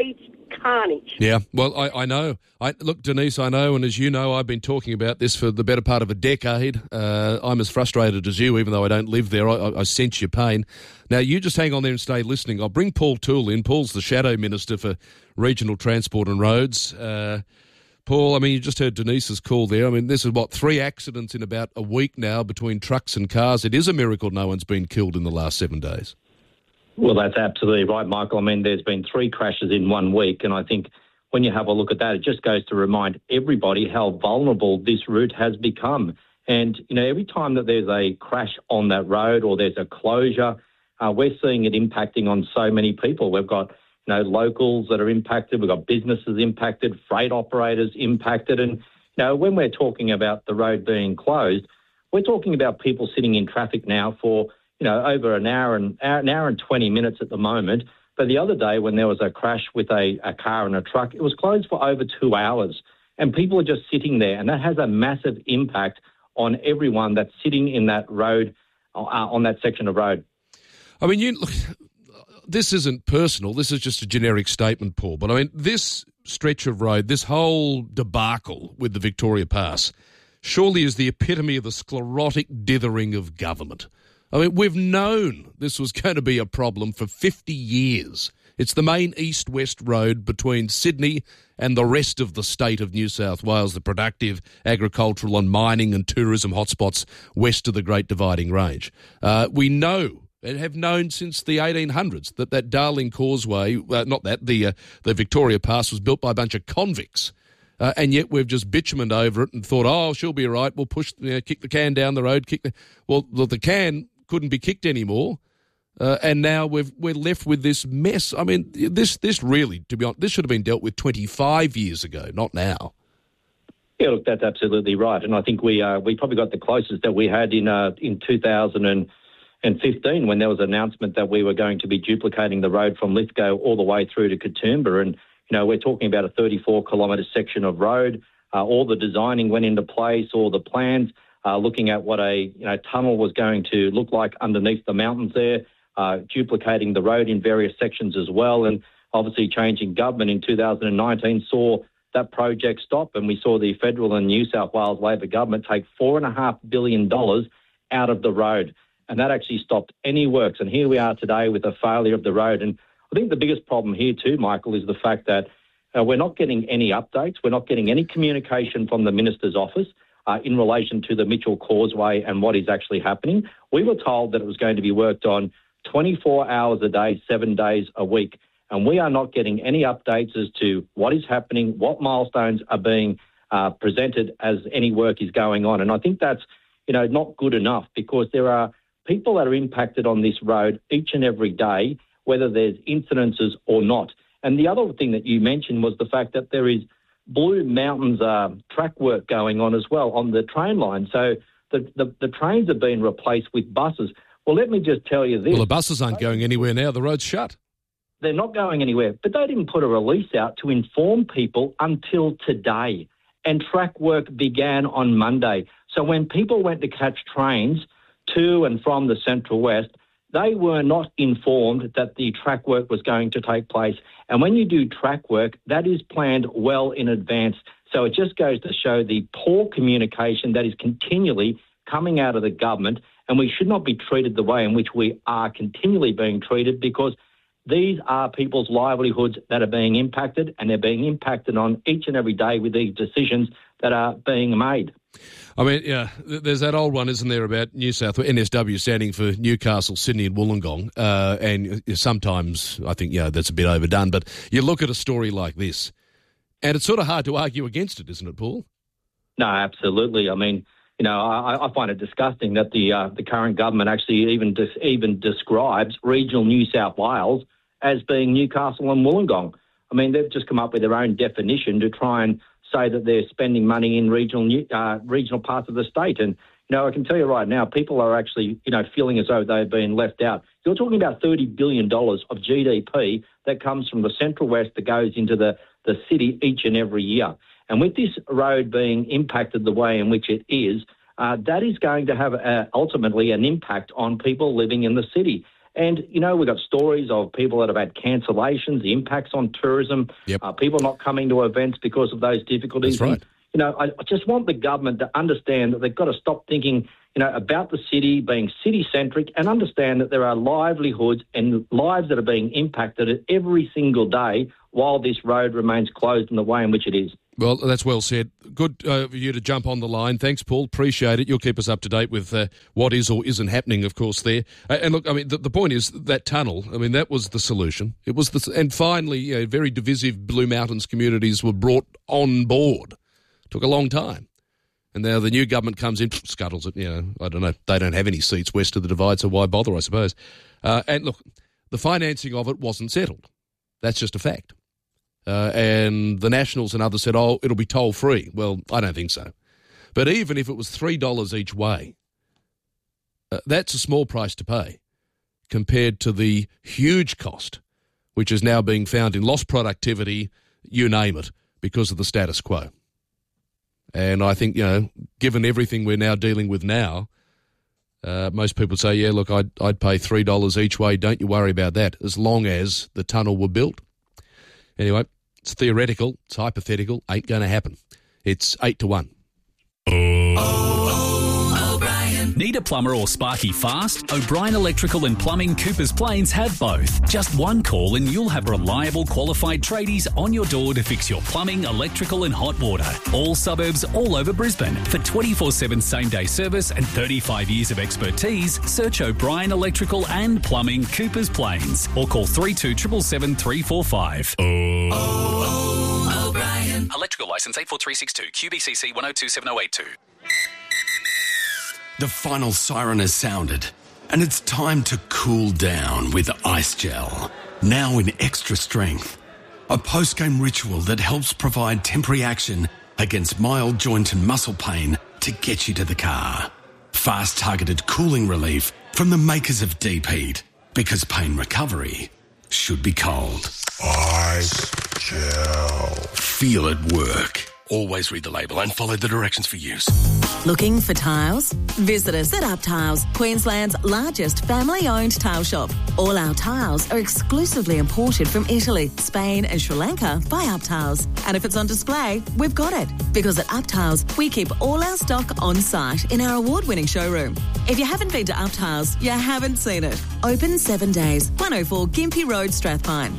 carnage.
Yeah, well, I, I know. I, look, Denise, I know, and as you know, I've been talking about this for the better part of a decade. Uh, I'm as frustrated as you, even though I don't live there. I, I sense your pain. Now, you just hang on there and stay listening. I'll bring Paul Toole in. Paul's the Shadow Minister for Regional Transport and Roads. Uh, Paul, I mean, you just heard Denise's call there. I mean, this is, what, three accidents in about a week now between trucks and cars. It is a miracle no one's been killed in the last seven days.
Well, that's absolutely right, Michael. I mean, there's been three crashes in one week, and I think when you have a look at that, it just goes to remind everybody how vulnerable this route has become. And, you know, every time that there's a crash on that road or there's a closure, uh, we're seeing it impacting on so many people. We've got, you know, locals that are impacted. We've got businesses impacted, freight operators impacted. And, you know, when we're talking about the road being closed, we're talking about people sitting in traffic now for, you know, over an hour and an hour and twenty minutes at the moment. But the other day when there was a crash with a, a car and a truck, it was closed for over two hours. And people are just sitting there. And that has a massive impact on everyone that's sitting in that road, uh, on that section of road.
I mean, you look, this isn't personal. This is just a generic statement, Paul. But I mean, this stretch of road, this whole debacle with the Victoria Pass, surely is the epitome of the sclerotic dithering of government. I mean, we've known this was going to be a problem for fifty years. It's the main east-west road between Sydney and the rest of the state of New South Wales, the productive agricultural and mining and tourism hotspots west of the Great Dividing Range. Uh, we know and have known since the eighteen hundreds that that Darling Causeway, uh, not that, the uh, the Victoria Pass was built by a bunch of convicts. Uh, and yet we've just bitumened over it and thought, oh, she'll be all right. We'll push, you know, kick the can down the road. Kick the well, the, the can couldn't be kicked anymore, uh, and now we've we're left with this mess. I mean, this this really, to be honest, this should have been dealt with twenty-five years ago, not now.
Yeah, look, that's absolutely right, and I think we uh, we probably got the closest that we had in uh, in two thousand fifteen when there was an announcement that we were going to be duplicating the road from Lithgow all the way through to Katoomba, and you know we're talking about a thirty-four kilometre section of road. Uh, all the designing went into place, all the plans. Uh, looking at what a you know tunnel was going to look like underneath the mountains there, uh, duplicating the road in various sections as well, and obviously changing government in two thousand nineteen saw that project stop, and we saw the federal and New South Wales Labor government take four and a half billion dollars out of the road, and that actually stopped any works. And here we are today with a failure of the road. And I think the biggest problem here too, Michael, is the fact that uh, we're not getting any updates, we're not getting any communication from the minister's office. Uh, in relation to the Mitchell Causeway and what is actually happening. We were told that it was going to be worked on twenty-four hours a day, seven days a week, and we are not getting any updates as to what is happening, what milestones are being uh, presented as any work is going on. And I think that's, you know, not good enough, because there are people that are impacted on this road each and every day, whether there's incidences or not. And the other thing that you mentioned was the fact that there is Blue Mountains uh, track work going on as well on the train line. So the, the, the trains are being replaced with buses. Well, let me just tell you this.
Well, the buses aren't going anywhere now. The road's shut.
They're not going anywhere. But they didn't put a release out to inform people until today. And track work began on Monday. So when people went to catch trains to and from the Central West, they were not informed that the track work was going to take place. And when you do track work, that is planned well in advance. So it just goes to show the poor communication that is continually coming out of the government, and we should not be treated the way in which we are continually being treated, because these are people's livelihoods that are being impacted, and they're being impacted on each and every day with these decisions that are being made.
I mean, yeah, there's that old one, isn't there, about New South N S W standing for Newcastle, Sydney and Wollongong, uh, and sometimes I think, yeah, that's a bit overdone, but you look at a story like this, and it's sort of hard to argue against it, isn't it, Paul?
No, absolutely. I mean, you know, I, I find it disgusting that the uh, the current government actually even des- even describes regional New South Wales as being Newcastle and Wollongong. I mean, they've just come up with their own definition to try and say that they're spending money in regional uh, regional parts of the state. And, you know, I can tell you right now, people are actually, you know, feeling as though they've been left out. You're talking about thirty billion dollars of G D P that comes from the Central West that goes into the, the city each and every year. And with this road being impacted the way in which it is, uh, that is going to have uh, ultimately an impact on people living in the city. And, you know, we've got stories of people that have had cancellations, the impacts on tourism,
yep.
uh, people not coming to events because of those difficulties.
That's right.
And, you know, I, I just want the government to understand that they've got to stop thinking, you know, about the city being city-centric and understand that there are livelihoods and lives that are being impacted every single day while this road remains closed in the way in which it is.
Well, that's well said. Good uh, for you to jump on the line. Thanks, Paul. Appreciate it. You'll keep us up to date with uh, what is or isn't happening, of course, there. Uh, and look, I mean, the, the point is that tunnel, I mean, that was the solution. It was the, and finally, you know, very divisive Blue Mountains communities were brought on board. Took a long time. And now the new government comes in, scuttles it, you know, I don't know. They don't have any seats west of the divide, so why bother, I suppose. Uh, and look, the financing of it wasn't settled. That's just a fact. Uh, and the Nationals and others said, oh, it'll be toll-free. Well, I don't think so. But even if it was three dollars each way, uh, that's a small price to pay compared to the huge cost, which is now being found in lost productivity, you name it, because of the status quo. And I think, you know, given everything we're now dealing with now, uh, most people say, yeah, look, I'd, I'd pay three dollars each way. Don't you worry about that, as long as the tunnel were built. Anyway, it's theoretical, it's hypothetical, ain't going to happen. It's eight to one.
Need a plumber or sparky fast? O'Brien Electrical and Plumbing Coopers Plains have both. Just one call and you'll have reliable, qualified tradies on your door to fix your plumbing, electrical and hot water. All suburbs all over Brisbane. For twenty-four seven same-day service and thirty-five years of expertise, search O'Brien Electrical and Plumbing Coopers Plains or call three two seven seven three four five.
Oh, O'Brien. Electrical licence eight four three six two, Q B C C one oh two seven oh eight two.
The final siren has sounded, and it's time to cool down with Ice Gel, now in extra strength. A post-game ritual that helps provide temporary action against mild joint and muscle pain to get you to the car. Fast targeted cooling relief from the makers of Deep Heat, because pain recovery should be cold. Ice Gel. Feel it work. Always read the label and follow the directions for use.
Looking for tiles? Visit us at Up Tiles, Queensland's largest family-owned tile shop. All our tiles are exclusively imported from Italy, Spain and Sri Lanka by Up Tiles. And if it's on display, we've got it. Because at Up Tiles, we keep all our stock on site in our award-winning showroom. If you haven't been to Up Tiles, you haven't seen it. Open seven days, one oh four Gympie Road, Strathpine.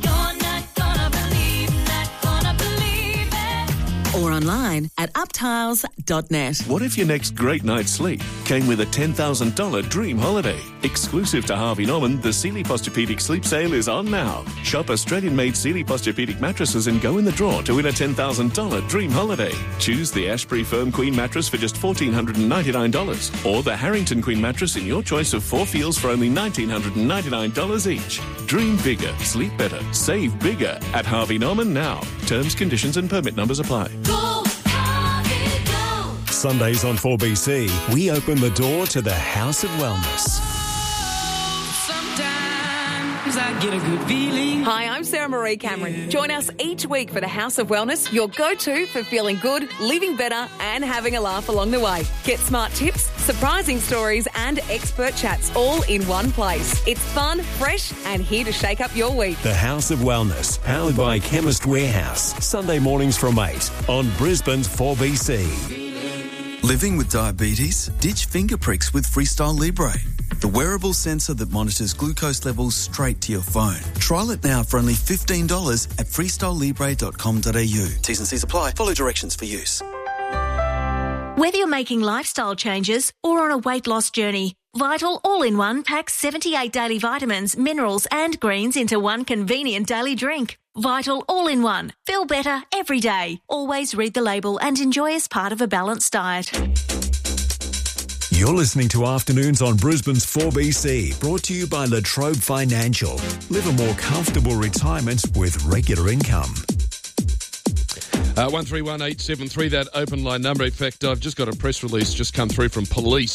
Or online at up tiles dot net.
What if your next great night's sleep came with a ten thousand dollars dream holiday? Exclusive to Harvey Norman, the Sealy Posturepedic Sleep Sale is on now. Shop Australian-made Sealy Posturepedic mattresses and go in the draw to win a ten thousand dollars dream holiday. Choose the Ashbury Firm Queen mattress for just one thousand four hundred ninety-nine dollars or the Harrington Queen mattress in your choice of four feels for only one thousand nine hundred ninety-nine dollars each. Dream bigger, sleep better, save bigger at Harvey Norman now. Terms, conditions and permit numbers apply.
Sundays on four B C, we open the door to the House of Wellness.
Sometimes I get a good feeling. Hi, I'm Sarah Marie Cameron. Join us each week for the House of Wellness, your go-to for feeling good, living better and having a laugh along the way. Get smart tips, surprising stories and expert chats all in one place. It's fun, fresh and here to shake up your week.
The House of Wellness, powered by Chemist Warehouse. Sunday mornings from eight on Brisbane's four B C.
Living with diabetes? Ditch finger pricks with Freestyle Libre, the wearable sensor that monitors glucose levels straight to your phone. Trial it now for only fifteen dollars at freestyle libre dot com dot a u. T's and C's apply. Follow directions for use.
Whether you're making lifestyle changes or on a weight loss journey, Vital All-in-One packs seventy-eight daily vitamins, minerals and greens into one convenient daily drink. Vital All-in-One. Feel better every day. Always read the label and enjoy as part of a balanced diet.
You're listening to Afternoons on Brisbane's four B C, brought to you by La Trobe Financial. Live a more comfortable retirement with regular income.
Uh, one three one eight seven three, that open line number. In fact, I've just got a press release just come through from police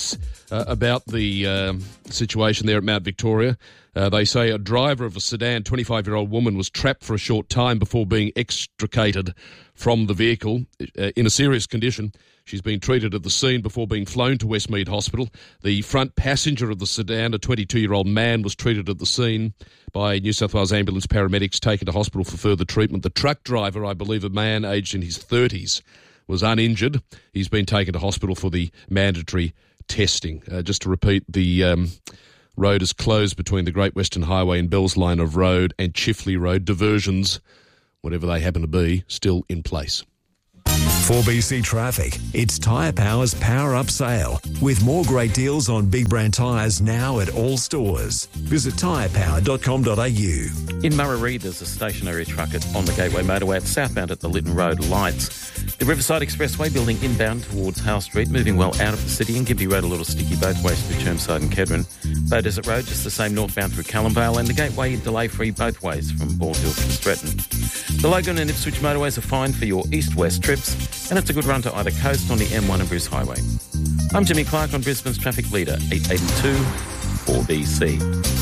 uh, about the um, situation there at Mount Victoria. Uh, they say a driver of a sedan, twenty-five-year-old woman, was trapped for a short time before being extricated from the vehicle uh, in a serious condition. She's been treated at the scene before being flown to Westmead Hospital. The front passenger of the sedan, a twenty-two-year-old man, was treated at the scene by New South Wales ambulance paramedics, taken to hospital for further treatment. The truck driver, I believe a man aged in his thirties, was uninjured. He's been taken to hospital for the mandatory testing. Uh, just to repeat, the um, road is closed between the Great Western Highway and Bell's Line of Road and Chifley Road. Diversions, whatever they happen to be, still in place.
four B C Traffic. It's Tyre Power's Power Up Sale, with more great deals on big brand tyres now at all stores. Visit tyre power dot com dot a u.
In Murray, there's a stationary truck at, on the Gateway Motorway at southbound at the Lytton Road lights. The Riverside Expressway building inbound towards Howe Street, moving well out of the city, and Gibbey Road a little sticky both ways through Chermside and Kedron. Bow Desert Road just the same northbound through Callumvale, and the Gateway delay-free both ways from Ball Hills to Stretton. The Logan and Ipswich motorways are fine for your east-west trips, and it's a good run to either coast on the M one and Bruce Highway. I'm Jimmy Clark on Brisbane's Traffic Leader, eight eighty-two four B C.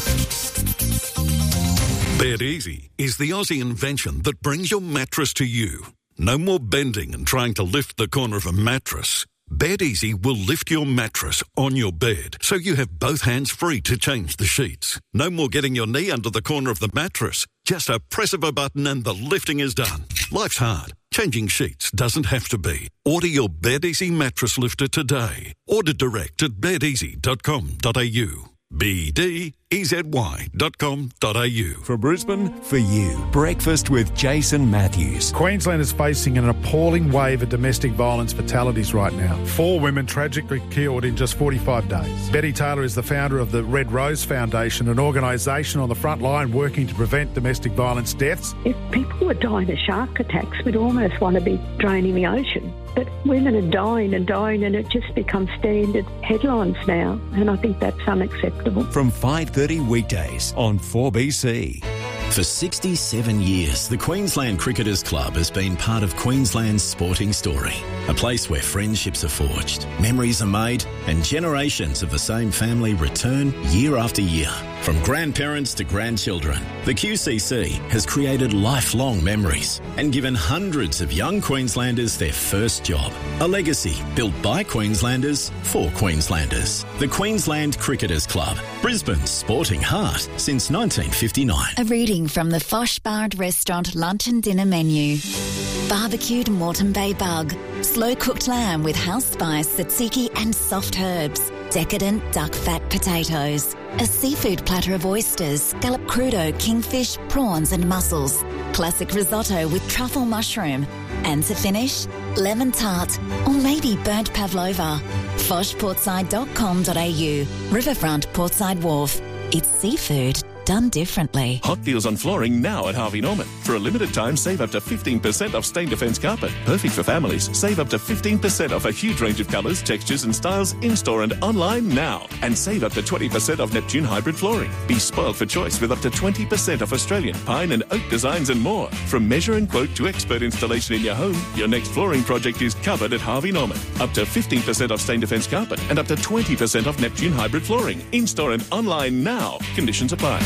Bed Easy is the Aussie invention that brings your mattress to you. No more bending and trying to lift the corner of a mattress. Bed Easy will lift your mattress on your bed so you have both hands free to change the sheets. No more getting your knee under the corner of the mattress. Just a press of a button and the lifting is done. Life's hard. Changing sheets doesn't have to be. Order your Bed Easy mattress lifter today. Order direct at bed easy dot com dot a u. B D E Z Y dot com dot a u.
For Brisbane, for you. Breakfast with Jason Matthews.
Queensland is facing an appalling wave of domestic violence fatalities right now. Four women tragically killed in just forty-five days. Betty Taylor is the founder of the Red Rose Foundation, an organisation on the front line working to prevent domestic violence deaths.
If people were dying of shark attacks, we'd almost want to be draining the ocean. But women are dying and dying, and it just becomes standard headlines now, and I think that's unacceptable.
From five thirty weekdays on four B C.
For sixty-seven years, the Queensland Cricketers Club has been part of Queensland's sporting story. A place where friendships are forged, memories are made, and generations of the same family return year after year. From grandparents to grandchildren, the Q C C has created lifelong memories and given hundreds of young Queenslanders their first job. A legacy built by Queenslanders for Queenslanders. The Queensland Cricketers Club, Brisbane's sporting heart since nineteen fifty-nine.
A reading from the Fosh Bar and Restaurant lunch and dinner menu. Barbecued Moreton Bay bug, slow-cooked lamb with house spice, tzatziki and soft herbs, decadent duck fat potatoes, a seafood platter of oysters, scallop crudo, kingfish, prawns and mussels, classic risotto with truffle mushroom, and to finish, lemon tart or maybe burnt pavlova. fosh portside dot com dot a u, Riverfront Portside Wharf. It's seafood done differently.
Hot deals on flooring now at Harvey Norman. For a limited time, save up to fifteen percent off Stain Defence carpet. Perfect for families. Save up to fifteen percent off a huge range of colours, textures and styles in-store and online now. And save up to twenty percent off Neptune hybrid flooring. Be spoiled for choice with up to twenty percent off Australian, pine and oak designs and more. From measure and quote to expert installation in your home, your next flooring project is covered at Harvey Norman. Up to fifteen percent off Stain Defence carpet and up to twenty percent off Neptune hybrid flooring. In-store and online now. Conditions apply.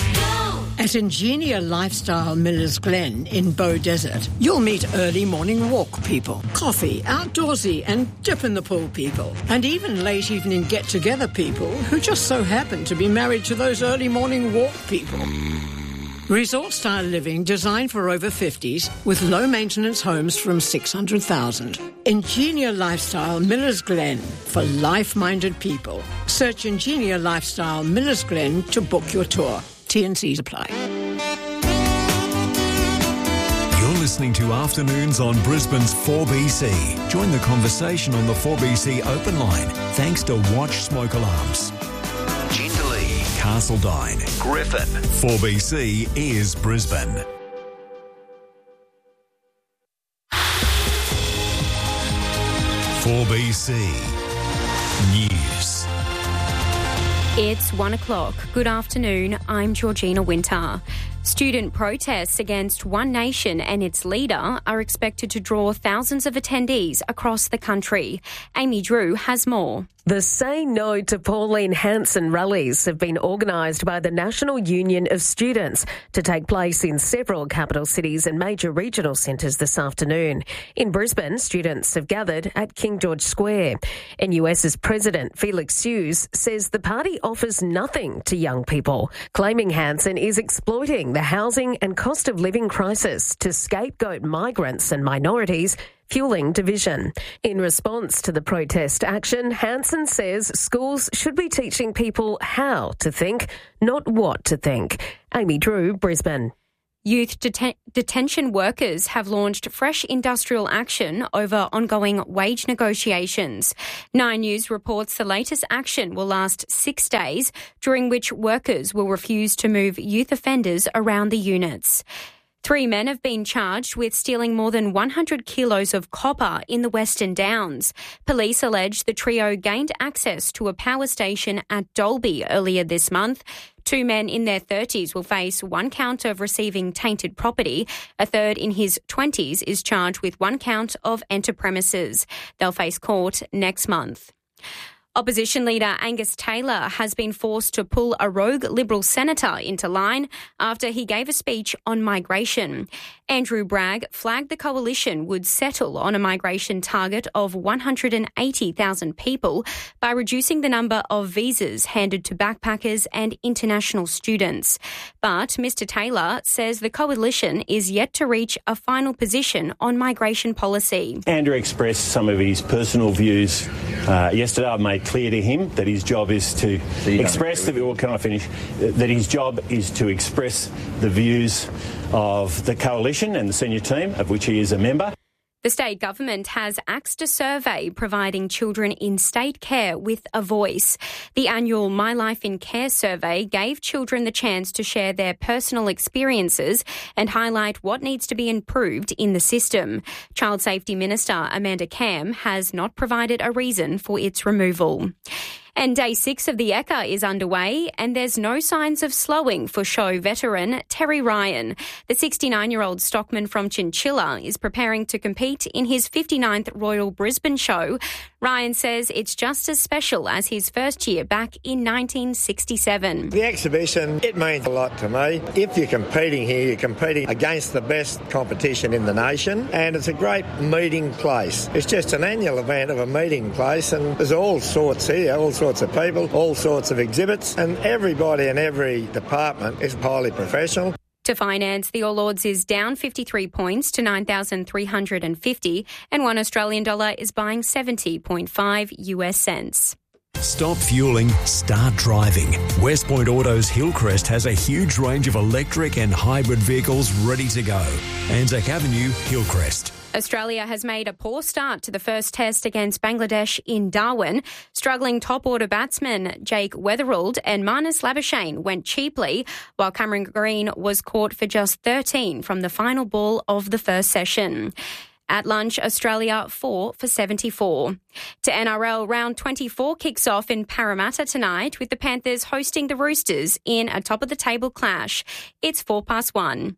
At Ingenia Lifestyle Millers Glen in Bow Desert, you'll meet early morning walk people, coffee, outdoorsy and dip in the pool people, and even late evening get-together people who just so happen to be married to those early morning walk people. Resort-style living designed for over fifties with low-maintenance homes from six hundred thousand. Ingenia Lifestyle Millers Glen for life-minded people. Search Ingenia Lifestyle Millers Glen to book your tour. T and C's apply.
You're listening to Afternoons on Brisbane's four B C. Join the conversation on the four B C open line thanks to Watch Smoke Alarms. Jindalee, Castledine, Griffin. four B C is Brisbane. four B C News.
It's one o'clock. Good afternoon. I'm Georgina Winter.
Student protests against One Nation and its leader are expected to draw thousands of attendees across the country. Amy Drew has more.
The Say No to Pauline Hanson rallies have been organised by the National Union of Students to take place in several capital cities and major regional centres this afternoon. In Brisbane, students have gathered at King George Square. N U S's President Felix Hughes says the party offers nothing to young people, claiming Hanson is exploiting the housing and cost of living crisis to scapegoat migrants and minorities, fuelling division. In response to the protest action, Hanson says schools should be teaching people how to think, not what to think. Amy Drew, Brisbane.
Youth deten- detention workers have launched fresh industrial action over ongoing wage negotiations. Nine News reports the latest action will last six days, during which workers will refuse to move youth offenders around the units. Three men have been charged with stealing more than one hundred kilos of copper in the Western Downs. Police allege the trio gained access to a power station at Dalby earlier this month. Two men in their thirties will face one count of receiving tainted property. A third in his twenties is charged with one count of enter premises. They'll face court next month. Opposition leader Angus Taylor has been forced to pull a rogue Liberal senator into line after he gave a speech on migration. Andrew Bragg flagged the coalition would settle on a migration target of one hundred eighty thousand people by reducing the number of visas handed to backpackers and international students. But Mr Taylor says the coalition is yet to reach a final position on migration policy.
Andrew expressed some of his personal views uh, yesterday. I've made clear to him that his job is to so express the well, can I finish? That his job is to express the views of the coalition and the senior team, of which he is a member.
The state government has axed a survey providing children in state care with a voice. The annual My Life in Care survey gave children the chance to share their personal experiences and highlight what needs to be improved in the system. Child Safety Minister Amanda Cam has not provided a reason for its removal. And day six of the Ekka is underway and there's no signs of slowing for show veteran Terry Ryan. The sixty-nine-year-old stockman from Chinchilla is preparing to compete in his fifty-ninth Royal Brisbane show. Ryan says it's just as special as his first year back in nineteen sixty-seven.
The exhibition, it means a lot to me. If you're competing here, you're competing against the best competition in the nation, and it's a great meeting place. It's just an annual event of a meeting place, and there's all sorts here, all sorts of people, all sorts of exhibits, and everybody in every department is highly professional.
To finance, the All Ords is down fifty-three points to nine thousand three hundred fifty, and one Australian dollar is buying seventy point five U S cents.
Stop fueling, start driving. West Point Autos Hillcrest has a huge range of electric and hybrid vehicles ready to go. Anzac Avenue, Hillcrest.
Australia has made a poor start to the first test against Bangladesh in Darwin. Struggling top-order batsmen Jake Weatherald and Marnus Labuschagne went cheaply, while Cameron Green was caught for just thirteen from the final ball of the first session. At lunch, Australia four for seventy-four. To N R L, round twenty-four kicks off in Parramatta tonight with the Panthers hosting the Roosters in a top-of-the-table clash. It's four past one.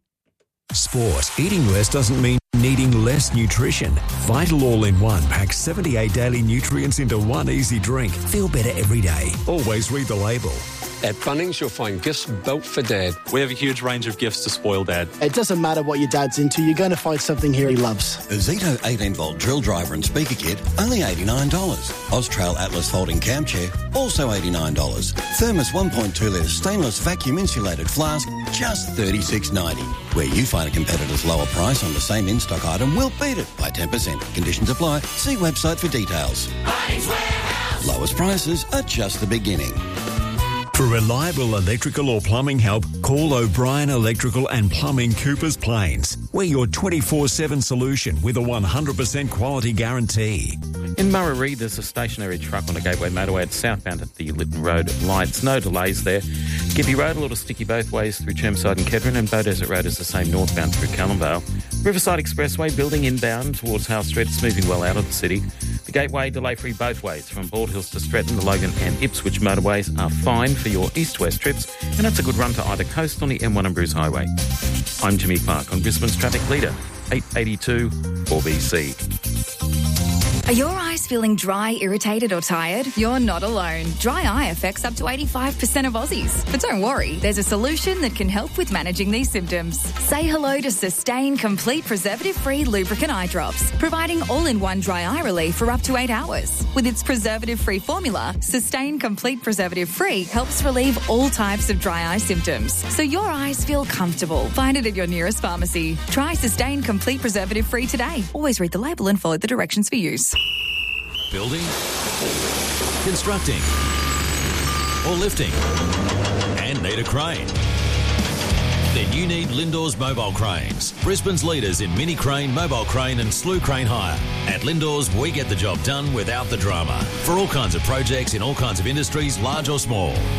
Sport. Eating less doesn't mean needing less nutrition. Vital All-in-One packs seventy-eight daily nutrients into one easy drink. Feel better every day. Always read the label.
At Bunnings, you'll find gifts built for Dad.
We have a huge range of gifts to spoil Dad.
It doesn't matter what your dad's into, you're going to find something here he loves.
A Zito eighteen volt drill driver and speaker kit, only eighty-nine dollars. Austrail Atlas folding cam chair, also eighty-nine dollars. Thermos one point two litre stainless vacuum insulated flask, just thirty-six ninety. Where you find a competitor's lower price on the same in-stock item, we'll beat it by ten percent. Conditions apply. See website for details.
Bunnings Warehouse.
Lowest prices are just the beginning.
For reliable electrical or plumbing help, call O'Brien Electrical and Plumbing, Coopers Plains. We're your twenty-four seven solution with a one hundred percent quality guarantee.
In Murray, there's a stationary truck on a Gateway motorway at southbound at the Lytton Road lights. No delays there. Gippy Road, a little sticky both ways through Chermside and Kedron, and Beaudesert Road is the same northbound through Callumvale. Riverside Expressway building inbound towards House Street. It's moving well out of the city. The Gateway delay-free both ways from Bald Hills to Stretton. The Logan and Ipswich motorways are fine for your east-west trips, and it's a good run to either coast on the M one and Bruce Highway. I'm Jimmy Clark on Brisbane's Traffic Leader, eight eighty-two four B C.
Are your eyes feeling dry, irritated or tired? You're not alone. Dry eye affects up to eighty-five percent of Aussies. But don't worry, there's a solution that can help with managing these symptoms. Say hello to Sustain Complete Preservative-Free Lubricant Eye Drops, providing all-in-one dry eye relief for up to eight hours. With its preservative-free formula, Sustain Complete Preservative-Free helps relieve all types of dry eye symptoms, so your eyes feel comfortable. Find it at your nearest pharmacy. Try Sustain Complete Preservative-Free today. Always read the label and follow the directions for use.
Building, constructing, or lifting, and need a crane? Then you need Lindor's Mobile Cranes, Brisbane's leaders in mini crane, mobile crane and slew crane hire. At Lindor's, we get the job done without the drama. For all kinds of projects in all kinds of industries, large or small.